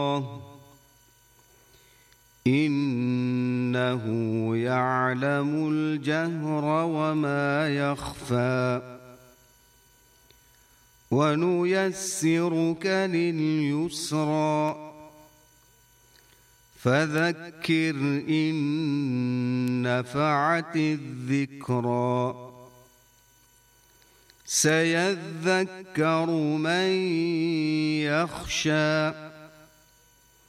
إنه يعلم الجهر وما يخفى ونيسرك لليسرى فذكر إن نفعت الذكرى سيذكر من يخشى